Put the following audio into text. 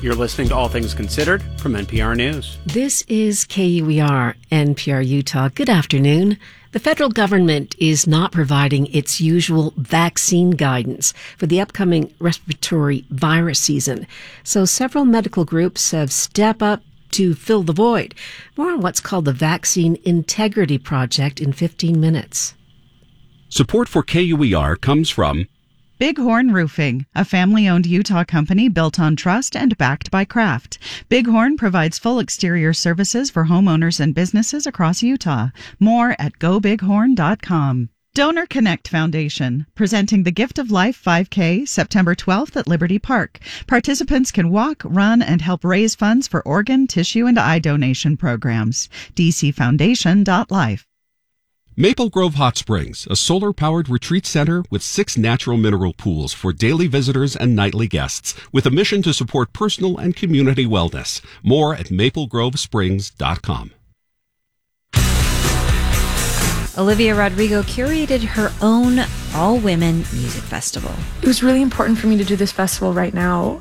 You're listening to All Things Considered from NPR News. This is KUER, NPR Utah. Good afternoon. The federal government is not providing its usual vaccine guidance for the upcoming respiratory virus season. So several medical groups have stepped up to fill the void. More on what's called the Vaccine Integrity Project in 15 minutes. Support for KUER comes from Bighorn Roofing, a family-owned Utah company built on trust and backed by craft. Bighorn provides full exterior services for homeowners and businesses across Utah. More at gobighorn.com. Donor Connect Foundation, presenting the Gift of Life 5K, September 12th at Liberty Park. Participants can walk, run, and help raise funds for organ, tissue, and eye donation programs. dcfoundation.life. Maple Grove Hot Springs, a solar-powered retreat center with 6 natural mineral pools for daily visitors and nightly guests, with a mission to support personal and community wellness. More at maplegrovesprings.com. Olivia Rodrigo curated her own all-women music festival. It was really important for me to do this festival right now